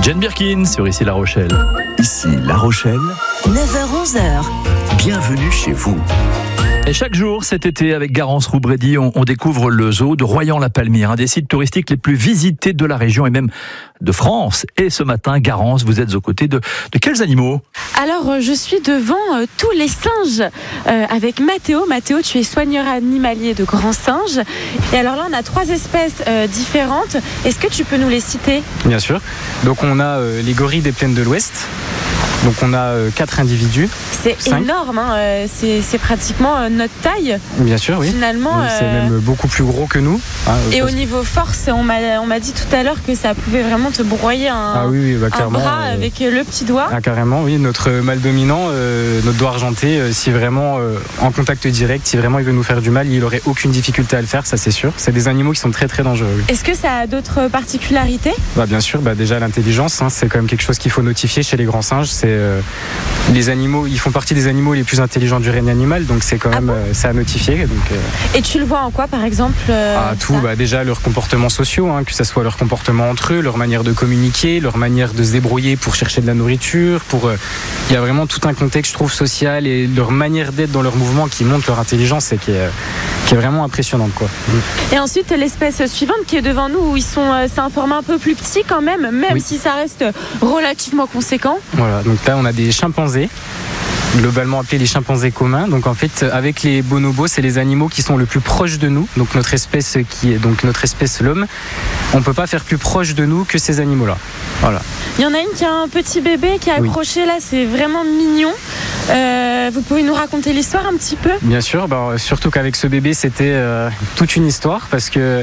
Jane Birkin sur Ici La Rochelle. Ici La Rochelle, 9h-11h. bienvenue chez vous. Et chaque jour cet été avec Garance Roubredy, on découvre le zoo de Royan-la-Palmyre, un des sites touristiques les plus visités de la région et même de France. Et ce matin, Garance, vous êtes aux côtés de quels animaux ? Alors, je suis devant tous les singes avec Mathéo. Mathéo, tu es soigneur animalier de grands singes. Et alors là, on a 3 espèces différentes. Est-ce que tu peux nous les citer ? Bien sûr. Donc on a les gorilles des plaines de l'Ouest. Donc on a 4 individus. C'est 5. énorme, hein. C'est pratiquement notre taille. Bien sûr, oui. Finalement, C'est même beaucoup plus gros que nous. Et au niveau force, on m'a dit tout à l'heure que ça pouvait vraiment te broyer un bras avec le petit doigt. Ah, carrément, oui. Notre mâle dominant, notre doigt argenté, si vraiment en contact direct, si vraiment il veut nous faire du mal, il n'aurait aucune difficulté à le faire, ça c'est sûr. C'est des animaux qui sont très très dangereux. Oui. Est-ce que ça a d'autres particularités ? Bien sûr, déjà l'intelligence, c'est quand même quelque chose qu'il faut notifier chez les grands singes. Les animaux, ils font partie des animaux les plus intelligents du règne animal, donc c'est quand même c'est à notifier. Donc, Et tu le vois en quoi, par exemple tout, déjà leurs comportements sociaux, que ce soit leur comportement entre eux, leur manière de communiquer, leur manière de se débrouiller pour chercher de la nourriture. Il y a vraiment tout un contexte, je trouve, social et leur manière d'être dans leurs mouvements qui montre leur intelligence et qui est vraiment impressionnante, quoi. Et ensuite, l'espèce suivante qui est devant nous, où c'est un format un peu plus petit quand même oui. si ça reste relativement conséquent. Voilà, donc là on a des chimpanzés, globalement appelés les chimpanzés communs. Donc en fait, avec les bonobos, c'est les animaux qui sont le plus proches de nous. Donc notre espèce l'homme, on peut pas faire plus proche de nous que ces animaux-là. Voilà. Il y en a une qui a un petit bébé qui est accroché là, c'est vraiment mignon. Vous pouvez nous raconter l'histoire un petit peu ? Bien sûr, surtout qu'avec ce bébé, c'était toute une histoire parce que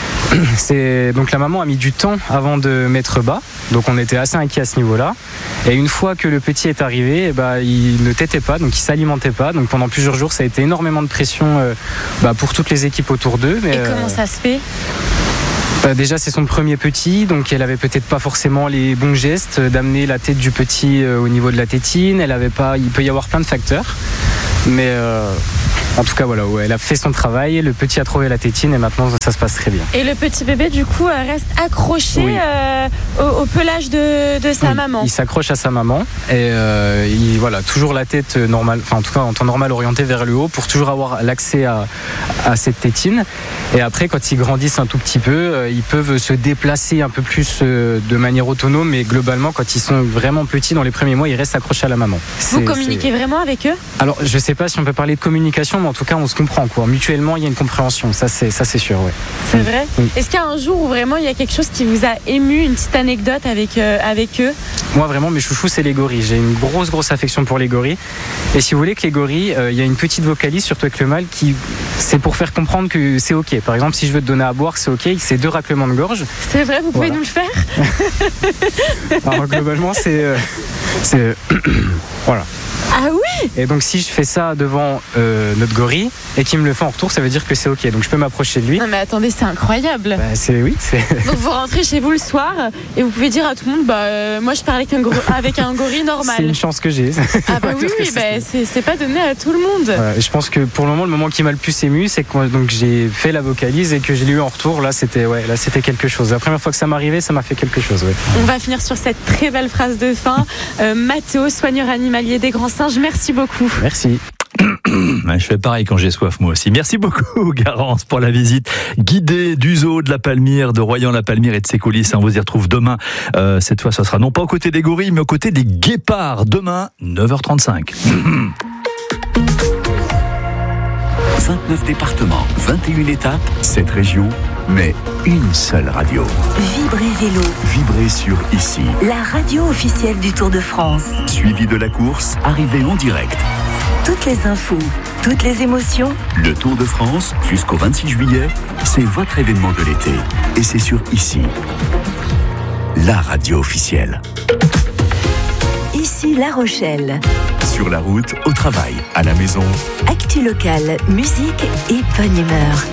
donc la maman a mis du temps avant de mettre bas. Donc on était assez inquiets à ce niveau-là. Et une fois que le petit est arrivé, il ne tétait pas, donc il s'alimentait pas. Donc pendant plusieurs jours, ça a été énormément de pression pour toutes les équipes autour d'eux. Et comment ça se fait ? Déjà c'est son premier petit, donc elle avait peut-être pas forcément les bons gestes d'amener la tête du petit au niveau de la tétine. Il peut y avoir plein de facteurs, mais en tout cas, elle a fait son travail, le petit a trouvé la tétine et maintenant ça se passe très bien. Et le petit bébé, du coup, reste accroché au pelage de sa maman. Il s'accroche à sa maman et toujours la tête normale, en tout cas en temps normal orientée vers le haut pour toujours avoir l'accès à cette tétine. Et après, quand ils grandissent un tout petit peu, ils peuvent se déplacer un peu plus de manière autonome, mais globalement, quand ils sont vraiment petits, dans les premiers mois, ils restent accrochés à la maman. Vous communiquez vraiment avec eux ? Alors, je sais pas si on peut parler de communication, mais en tout cas, on se comprend, quoi. Mutuellement, il y a une compréhension, ça c'est sûr, ouais. C'est vrai ? Oui. Est-ce qu'il y a un jour où vraiment il y a quelque chose qui vous a ému, une petite anecdote avec eux ? Moi, vraiment, mes chouchous, c'est les gorilles. J'ai une grosse affection pour les gorilles. Et si vous voulez que les gorilles, il y a une petite vocalise, surtout avec le mâle, c'est pour faire comprendre que c'est OK. Par exemple, si je veux te donner à boire, c'est OK. C'est 2 raclements de gorge. C'est vrai, vous pouvez nous le faire ? Alors, globalement, c'est voilà. Ah oui ? Et donc si je fais ça devant notre gorille et qu'il me le fait en retour, ça veut dire que c'est OK. Donc je peux m'approcher de lui. Non mais attendez, c'est incroyable. Donc vous rentrez chez vous le soir et vous pouvez dire à tout le monde, moi je parle avec un gorille normal. C'est une chance que j'ai. C'est pas donné à tout le monde. Voilà, et je pense que pour le moment qui m'a le plus ému, c'est que donc j'ai fait la vocalise et que je l'ai eu en retour. Là c'était quelque chose. La première fois que ça m'arrivait, ça m'a fait quelque chose. Ouais. On va finir sur cette très belle phrase de fin. Mathéo, soigneur animalier des grands singes, merci beaucoup. Merci. Je fais pareil quand j'ai soif moi aussi. Merci beaucoup Garance pour la visite guidée du zoo de la Palmyre, de Royan-la-Palmyre et de ses coulisses. On vous y retrouve demain. Cette fois, ça sera non pas aux côtés des gorilles, mais aux côtés des guépards. Demain, 9h35. 29 départements, 21 étapes, 7 régions, mais une seule radio. Vibrez Vélo, Vibrez sur Ici. la radio officielle du Tour de France. Suivi de la course, arrivée en direct. Toutes les infos, toutes les émotions. Le Tour de France, jusqu'au 26 juillet, c'est votre événement de l'été. Et c'est sur Ici. La radio officielle. Ici La Rochelle. Sur la route, au travail, à la maison. Actu locale, musique et bonne humeur.